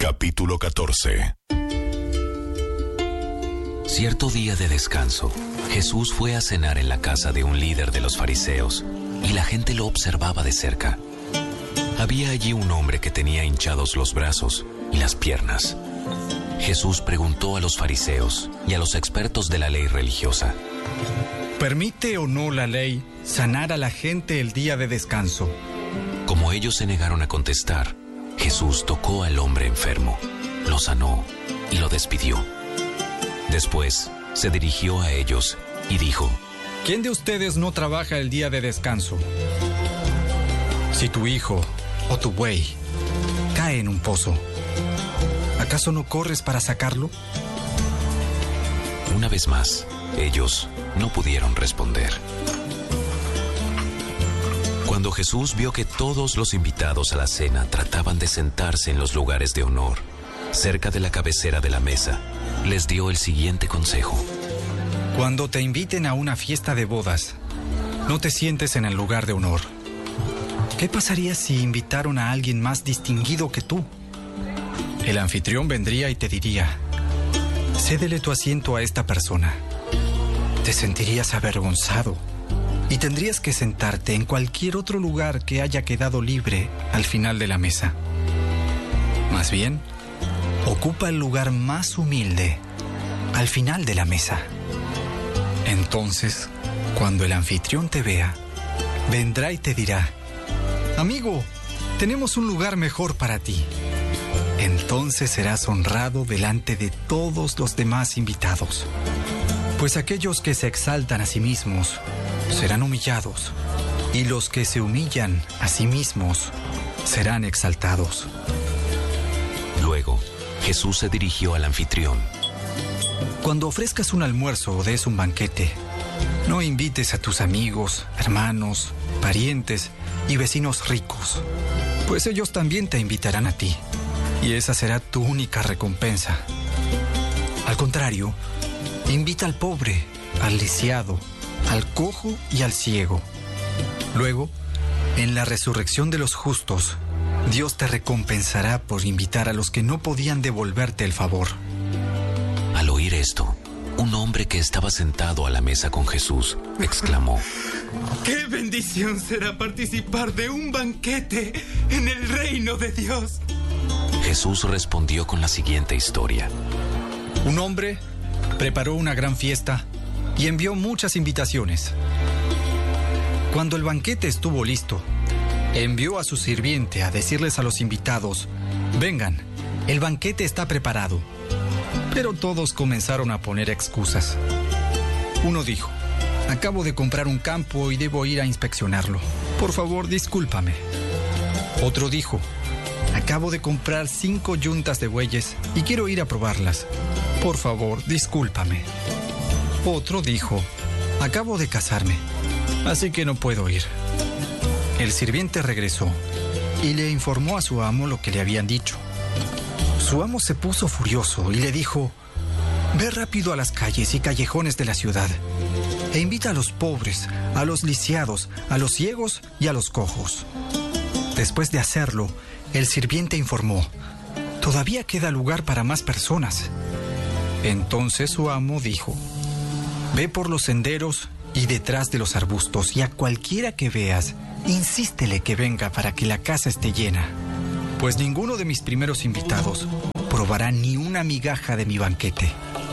Capítulo 14. Cierto día de descanso, Jesús fue a cenar en la casa de un líder de los fariseos, y la gente lo observaba de cerca. Había allí un hombre que tenía hinchados los brazos y las piernas. Jesús preguntó a los fariseos y a los expertos de la ley religiosa: ¿permite o no la ley sanar a la gente el día de descanso? Como ellos se negaron a contestar, Jesús tocó al hombre enfermo, lo sanó y lo despidió. Después se dirigió a ellos y dijo: ¿quién de ustedes no trabaja el día de descanso? Si tu hijo o tu buey cae en un pozo, ¿acaso no corres para sacarlo? Una vez más, ellos no pudieron responder. Cuando Jesús vio que todos los invitados a la cena trataban de sentarse en los lugares de honor, cerca de la cabecera de la mesa, les dio el siguiente consejo: cuando te inviten a una fiesta de bodas, no te sientes en el lugar de honor. ¿Qué pasaría si invitaron a alguien más distinguido que tú? El anfitrión vendría y te diría: cédele tu asiento a esta persona. Te sentirías avergonzado y tendrías que sentarte en cualquier otro lugar que haya quedado libre al final de la mesa. Más bien, ocupa el lugar más humilde al final de la mesa. Entonces, cuando el anfitrión te vea, vendrá y te dirá: amigo, tenemos un lugar mejor para ti. Entonces serás honrado delante de todos los demás invitados. Pues aquellos que se exaltan a sí mismos serán humillados, y los que se humillan a sí mismos serán exaltados. Luego, Jesús se dirigió al anfitrión. Cuando ofrezcas un almuerzo o des un banquete, no invites a tus amigos, hermanos, parientes y vecinos ricos, pues ellos también te invitarán a ti, y esa será tu única recompensa. Al contrario, invita al pobre, al lisiado, al cojo y al ciego. Luego, en la resurrección de los justos, Dios te recompensará por invitar a los que no podían devolverte el favor. Al oír esto, un hombre que estaba sentado a la mesa con Jesús exclamó: ¡qué bendición será participar de un banquete en el reino de Dios! Jesús respondió con la siguiente historia. Un hombre preparó una gran fiesta y envió muchas invitaciones. Cuando el banquete estuvo listo, envió a su sirviente a decirles a los invitados: vengan, el banquete está preparado. Pero todos comenzaron a poner excusas. Uno dijo: acabo de comprar un campo y debo ir a inspeccionarlo. Por favor, discúlpame. Otro dijo: acabo de comprar 5 yuntas de bueyes y quiero ir a probarlas. Por favor, discúlpame. Otro dijo: acabo de casarme, así que no puedo ir. El sirviente regresó y le informó a su amo lo que le habían dicho. Su amo se puso furioso y le dijo: ve rápido a las calles y callejones de la ciudad e invita a los pobres, a los lisiados, a los ciegos y a los cojos. Después de hacerlo, el sirviente informó: todavía queda lugar para más personas. Entonces su amo dijo: ve por los senderos y detrás de los arbustos, y a cualquiera que veas, insístele que venga para que la casa esté llena. Pues ninguno de mis primeros invitados probará ni una migaja de mi banquete.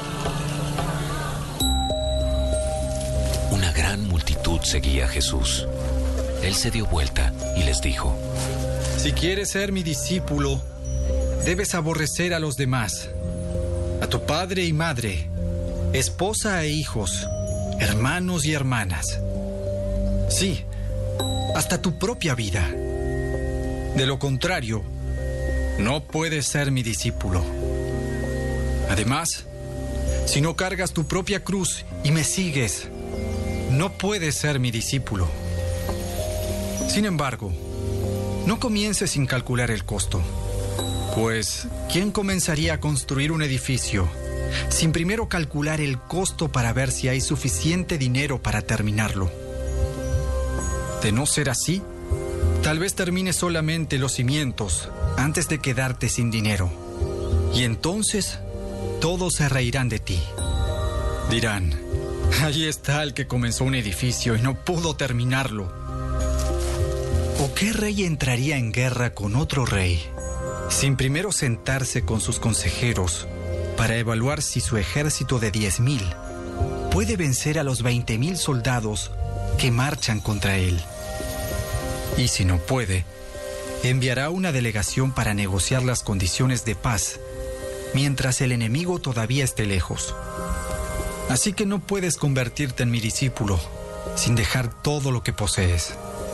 Una gran multitud seguía a Jesús. Él se dio vuelta y les dijo: si quieres ser mi discípulo, debes aborrecer a los demás, a tu padre y madre, esposa e hijos, hermanos y hermanas. Sí, hasta tu propia vida. De lo contrario, no puedes ser mi discípulo. Además, si no cargas tu propia cruz y me sigues, no puedes ser mi discípulo. Sin embargo, no comiences sin calcular el costo. Pues, ¿quién comenzaría a construir un edificio sin primero calcular el costo para ver si hay suficiente dinero para terminarlo? De no ser así, tal vez termines solamente los cimientos antes de quedarte sin dinero. Y entonces todos se reirán de ti. Dirán, allí está el que comenzó un edificio y no pudo terminarlo. ¿O qué rey entraría en guerra con otro rey sin primero sentarse con sus consejeros para evaluar si su ejército de 10,000 puede vencer a los 20,000 soldados que marchan contra él? Y si no puede, enviará una delegación para negociar las condiciones de paz mientras el enemigo todavía esté lejos. Así que no puedes convertirte en mi discípulo sin dejar todo lo que posees.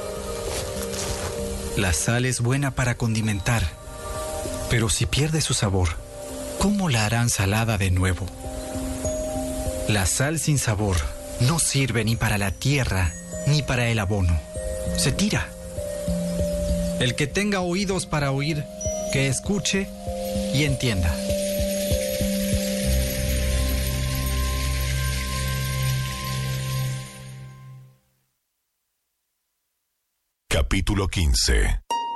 La sal es buena para condimentar, pero si pierde su sabor, ¿cómo la harán salada de nuevo? La sal sin sabor no sirve ni para la tierra ni para el abono. Se tira. El que tenga oídos para oír, que escuche y entienda. Capítulo 15.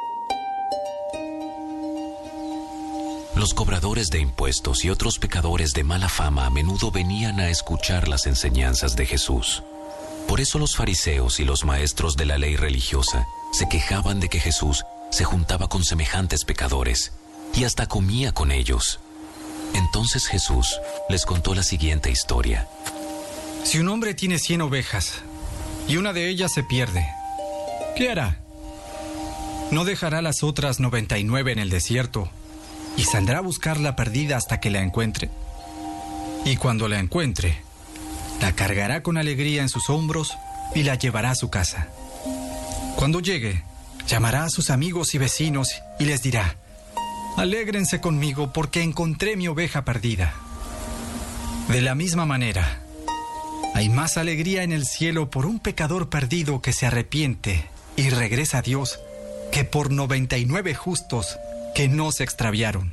Los cobradores de impuestos y otros pecadores de mala fama a menudo venían a escuchar las enseñanzas de Jesús. Por eso los fariseos y los maestros de la ley religiosa se quejaban de que Jesús se juntaba con semejantes pecadores y hasta comía con ellos. Entonces Jesús les contó la siguiente historia. Si un hombre tiene 100 ovejas y una de ellas se pierde, ¿qué hará? ¿No dejará las otras 99 en el desierto y saldrá a buscar la perdida hasta que la encuentre? Y cuando la encuentre, la cargará con alegría en sus hombros y la llevará a su casa. Cuando llegue, llamará a sus amigos y vecinos y les dirá: alégrense conmigo porque encontré mi oveja perdida. De la misma manera, hay más alegría en el cielo por un pecador perdido que se arrepiente y regresa a Dios que por 99 justos que no se extraviaron.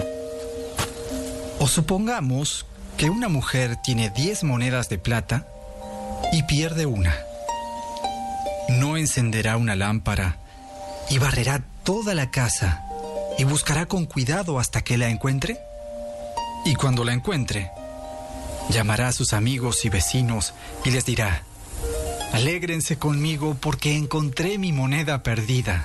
O supongamos que una mujer tiene 10 monedas de plata y pierde una. ¿No encenderá una lámpara y barrerá toda la casa y buscará con cuidado hasta que la encuentre? Y cuando la encuentre, llamará a sus amigos y vecinos y les dirá: alégrense conmigo porque encontré mi moneda perdida.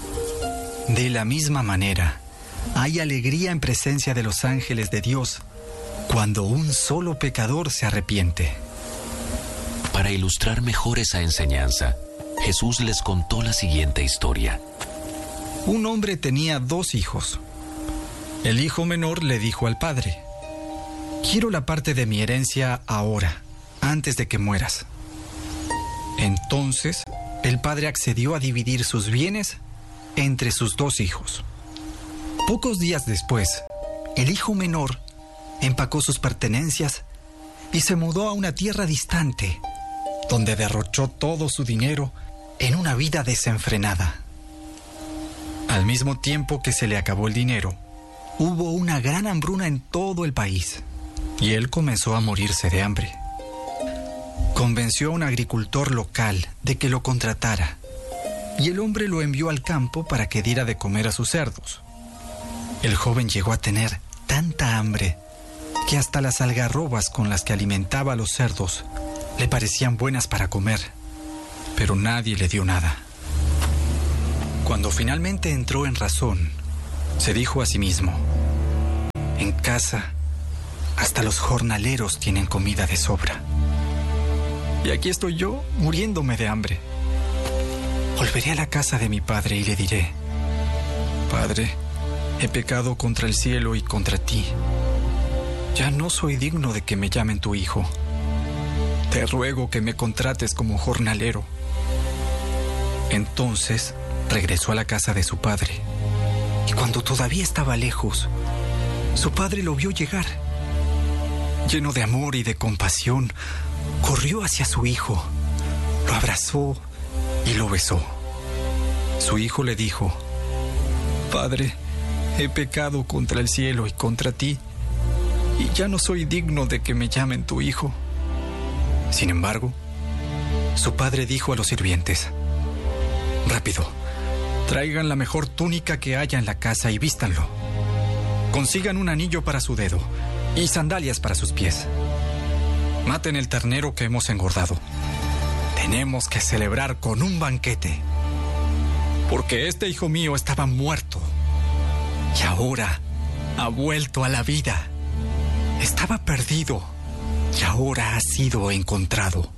De la misma manera, hay alegría en presencia de los ángeles de Dios cuando un solo pecador se arrepiente. Para ilustrar mejor esa enseñanza, Jesús les contó la siguiente historia. Un hombre tenía 2 hijos. El hijo menor le dijo al padre: quiero la parte de mi herencia ahora, antes de que mueras. Entonces, el padre accedió a dividir sus bienes entre sus 2 hijos. Pocos días después, el hijo menor empacó sus pertenencias y se mudó a una tierra distante, donde derrochó todo su dinero en una vida desenfrenada. Al mismo tiempo que se le acabó el dinero, hubo una gran hambruna en todo el país, y él comenzó a morirse de hambre. Convenció a un agricultor local de que lo contratara, y el hombre lo envió al campo para que diera de comer a sus cerdos. El joven llegó a tener tanta hambre que hasta las algarrobas con las que alimentaba a los cerdos le parecían buenas para comer, pero nadie le dio nada. Cuando finalmente entró en razón, se dijo a sí mismo: en casa, hasta los jornaleros tienen comida de sobra. Y aquí estoy yo, muriéndome de hambre. Volveré a la casa de mi padre y le diré: Padre, he pecado contra el cielo y contra ti. Ya no soy digno de que me llamen tu hijo. Te ruego que me contrates como jornalero. Entonces regresó a la casa de su padre. Y cuando todavía estaba lejos, su padre lo vio llegar. Lleno de amor y de compasión, corrió hacia su hijo, lo abrazó y lo besó. Su hijo le dijo: Padre, he pecado contra el cielo y contra ti, y ya no soy digno de que me llamen tu hijo. Sin embargo, su padre dijo a los sirvientes: Rápido, traigan la mejor túnica que haya en la casa y vístanlo. Consigan un anillo para su dedo y sandalias para sus pies. Maten el ternero que hemos engordado. Tenemos que celebrar con un banquete. Porque este hijo mío estaba muerto y ahora ha vuelto a la vida. Estaba perdido y ahora ha sido encontrado.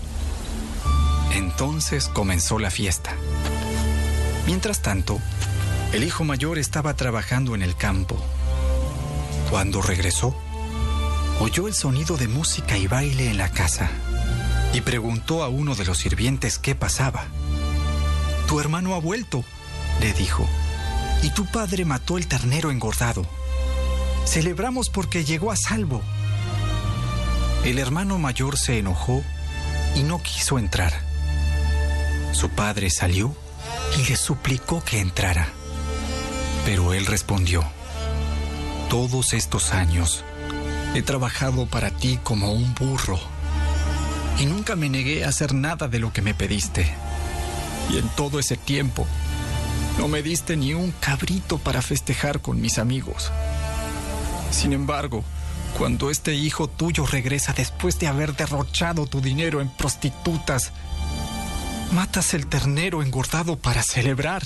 Entonces comenzó la fiesta. Mientras tanto, el hijo mayor estaba trabajando en el campo. Cuando regresó, oyó el sonido de música y baile en la casa y preguntó a uno de los sirvientes qué pasaba. «Tu hermano ha vuelto», le dijo, «y tu padre mató el ternero engordado. Celebramos porque llegó a salvo». El hermano mayor se enojó y no quiso entrar. Su padre salió y le suplicó que entrara. Pero él respondió: «Todos estos años he trabajado para ti como un burro y nunca me negué a hacer nada de lo que me pediste. Y en todo ese tiempo no me diste ni un cabrito para festejar con mis amigos. Sin embargo, cuando este hijo tuyo regresa después de haber derrochado tu dinero en prostitutas, matas el ternero engordado para celebrar».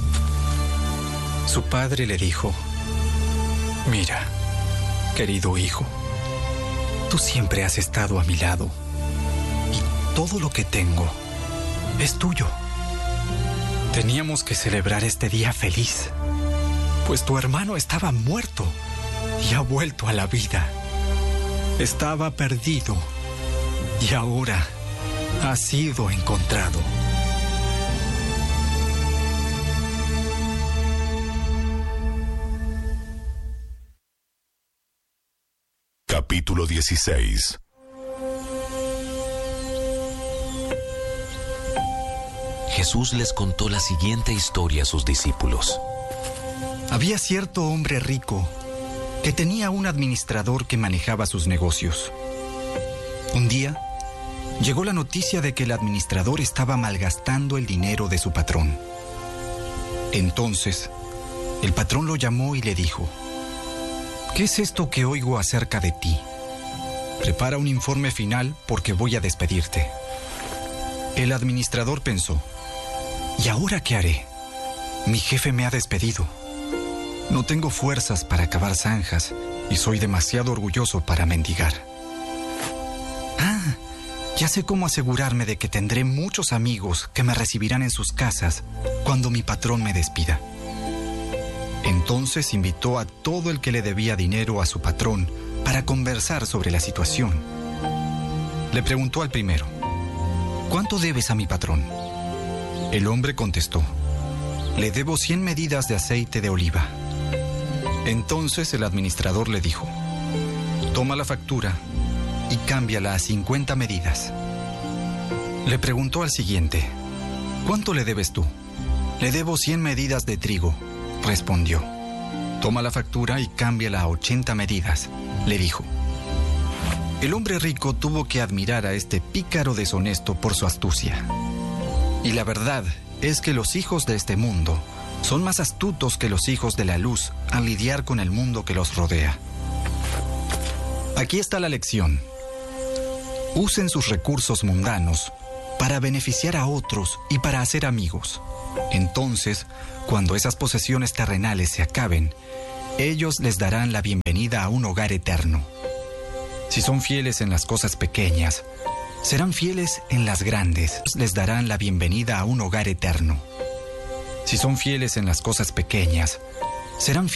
Su padre le dijo: «Mira, querido hijo, tú siempre has estado a mi lado y todo lo que tengo es tuyo. Teníamos que celebrar este día feliz, pues tu hermano estaba muerto y ha vuelto a la vida. Estaba perdido y ahora ha sido encontrado». Capítulo 16. Jesús les contó la siguiente historia a sus discípulos. Había cierto hombre rico que tenía un administrador que manejaba sus negocios. Un día, llegó la noticia de que el administrador estaba malgastando el dinero de su patrón. Entonces, el patrón lo llamó y le dijo: «¿Qué es esto que oigo acerca de ti? Prepara un informe final porque voy a despedirte». El administrador pensó: «¿Y ahora qué haré? Mi jefe me ha despedido. No tengo fuerzas para cavar zanjas y soy demasiado orgulloso para mendigar. Ya sé cómo asegurarme de que tendré muchos amigos que me recibirán en sus casas cuando mi patrón me despida». Entonces invitó a todo el que le debía dinero a su patrón para conversar sobre la situación. Le preguntó al primero: «¿Cuánto debes a mi patrón?». El hombre contestó: «Le debo 100 medidas de aceite de oliva». Entonces el administrador le dijo: «Toma la factura y cámbiala a 50 medidas». Le preguntó al siguiente: «¿Cuánto le debes tú?». «Le debo 100 medidas de trigo», respondió. «Toma la factura y cámbiala a 80 medidas», le dijo. El hombre rico tuvo que admirar a este pícaro deshonesto por su astucia. Y la verdad es que los hijos de este mundo son más astutos que los hijos de la luz al lidiar con el mundo que los rodea. Aquí está la lección. Usen sus recursos mundanos para beneficiar a otros y para hacer amigos. Entonces, cuando esas posesiones terrenales se acaben, ellos les darán la bienvenida a un hogar eterno. Si son fieles en las cosas pequeñas, serán fieles en las grandes. Les darán la bienvenida a un hogar eterno. Si son fieles en las cosas pequeñas, serán